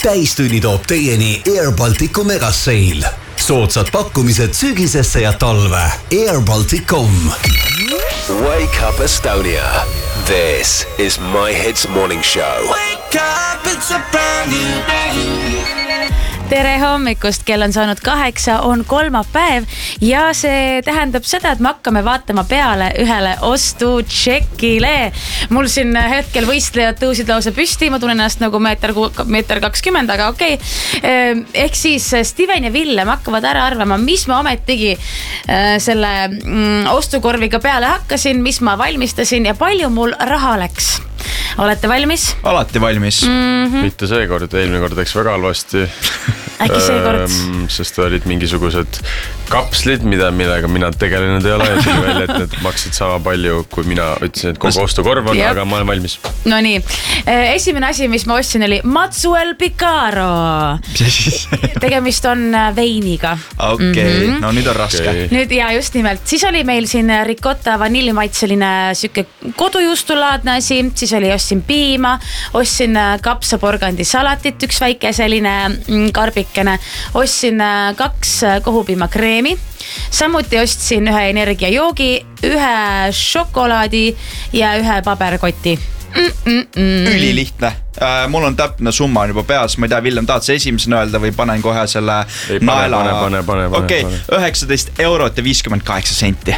Täistunni toob teieni Air Balticu Megasail. Soodsad pakkumised sügisesse ja talve. airbaltic.com. Wake up Estonia. This is My Hits Morning Show. Wake up, it's a brand new day. Tere hommikust, kell on saanud 8, on kolmapäev ja see tähendab seda, et me hakkame vaatama peale ühele ostutšekile. Mul siin hetkel võistlejad tõusid lausa püsti, ma tunnen ennast nagu meeter 20, aga okei. Ehk siis Steven ja Villem hakkavad ära arvama, mis ma ometigi selle ostukorviga peale hakkasin, mis ma valmistasin ja palju mul raha läks. Olete valmis? Alati valmis. Mitte seekord, eelmine kord läks väga halvasti. Äkki seekord? Sest olid mingisugused kapslid, millega mina tegelenud ei ole ja tuli välja, et need maksid sama palju, kui mina ütlesin, et kogu ostukorv on, aga ma olen valmis. No nii, esimene asi, mis ma ostsin, oli Matsuel Picaro. Tegemist on veiniga. Okei, no nüüd on raske. Nüüd ja just nimelt, siis oli meil siin ricotta vanillimaitseline süke kodujuustulaadne asi, siis oli ostsin piima, ostsin kapsaporgandi salatit, üks väike selline karbikene, ostsin 2 kohupiimakreemi, samuti ostsin 1 energiajoogi, 1 šokolaadi ja 1 paberkoti. Ülilihtne. Mul on täpne summa juba peas, ma ei tea, Villem, tahad see esimesena öelda või panen kohe selle naela? Okei, 19 eurot ja 58 senti.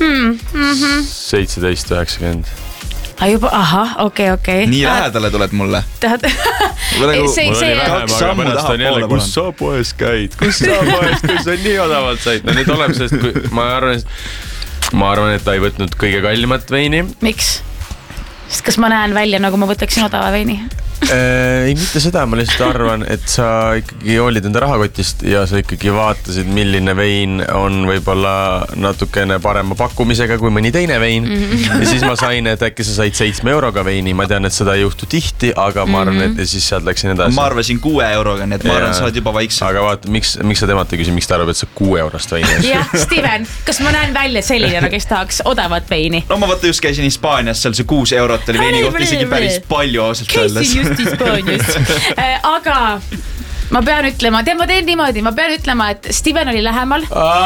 17,90. Juba, okei. Nii lähedale tuled mulle. Tahad? Kaks sammu taha poole. Kus sa poes käid? Kus sa nii odavalt said? No nüüd oleme sellest, kui ma arvan, et ta ei võtnud kõige kallimat veini. Miks? Sest kas ma näen välja, nagu ma võtaksin odava veini? Ei, mitte seda, ma lihtsalt arvan, et sa ikkagi hoolid enda rahakotist ja sa ikkagi vaatasid, milline vein on võib-olla natukene parema pakkumisega kui mõni teine vein. Ja siis ma sain, et äkki sa said 7 euroga veini. Ma tean, et seda ei juhtu tihti, aga ma arvan, et siis sealt läksin edasi. Ma arvasin 6 euroga, nii et ma arvan, sa oled juba vaiksem. Aga vaata, miks sa temata küsin, miks ta arvab, et sa 6 eurost veini? Jah, Steven, kas ma näen välja selline, kes tahaks odavat veini? No ma vaata just käisin Hispaanias, seal see 6 eurot oli veini kohta isegi päris palju ausalt öeldes. Aga ma pean ütlema, ma teen niimoodi, ma pean ütlema, et Steven oli lähemal.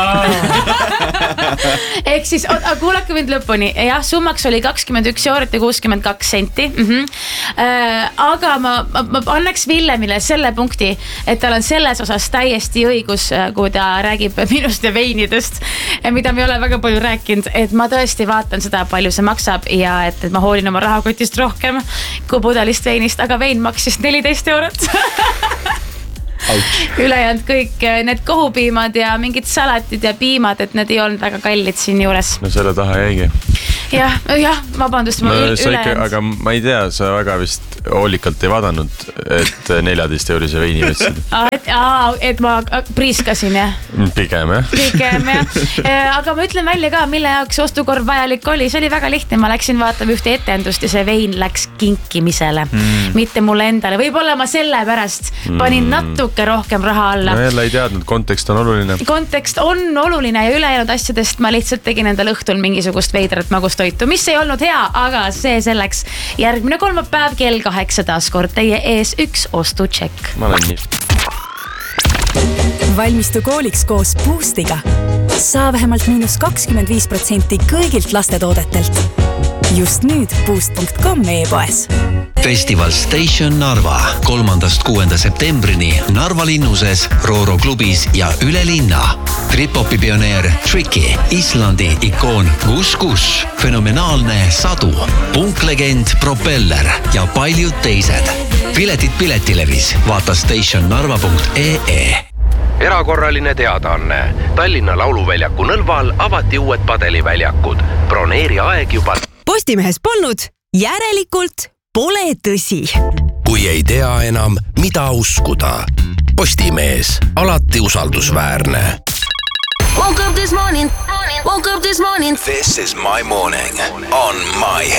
Ehk siis, kuulake mind lõpuni. Jah, summaks oli 21 eurot ja 62 senti. Aga ma annaks Villemile selle punkti, et tal on selles osas täiesti õigus, kui ta räägib minust ja veinidest, mida me ei ole väga palju rääkinud, et ma tõesti vaatan seda, palju see maksab ja et ma hoolin oma rahakotist rohkem kui pudelist veinist, aga vein maksis 14 eurot. Ülejäänud kõik need kohupiimad ja mingid salatid ja piimad, et need ei olnud väga kallid siin juures. No selle taha jäigi. Jah, vabandust, ma ülejäänud. Aga ma ei tea, sa väga vist hoolikalt ei vaadanud, et 14 eurise veini võtsid. Et ma priiskasin, jah? Pigem, jah. Aga ma ütlen välja ka, mille jaoks ostukorv vajalik oli. See oli väga lihtne, ma läksin vaatama ühte etendust ja see vein läks kinkimisele. Mitte mulle endale. Võib-olla ma selle pärast panin natuke rohkem raha alla. No jälle ei teadnud, kontekst on oluline. Kontekst on oluline ja ülejäänud asjadest ma lihtsalt tegin endal õhtul mingisugust veidrat magustoitu, mis ei olnud hea, aga see selleks. Järgmine kolmapäev kell 8 taas kord teie ees üks ostutšekk. Ma olen nii. Valmistu kooliks koos Boostiga. Saa vähemalt -25% kõigilt lastetoodetelt. Just nüüd boost.com e-poes. Festival Station Narva 3.–6. septembrini Narva linnuses, Rooro klubis ja üle linna. Trip-hopi pioneer Tricky, Islandi ikoon Gus, fenomenaalne Sadu, punklegend Propeller ja paljud teised. Piletid Piletilevis, vaata stationnarva.ee. Erakorraline teadaanne. Tallinna Lauluväljaku Nõlval avati uued padeliväljakud. Broneeri aeg juba. Postimehes polnud, järelikult pole tõsi. Kui ei tea enam, mida uskuda. Postimees, alati usaldusväärne. Woke up this morning. This is my morning on My